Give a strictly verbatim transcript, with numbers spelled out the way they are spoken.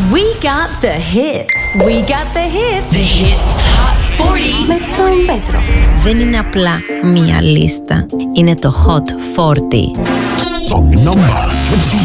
We got the hits. We got the hits. The Hits Hot σαράντα. Με τον Πέτρο. Δεν είναι απλά μία λίστα. Είναι το Hot σαράντα. Song number twenty.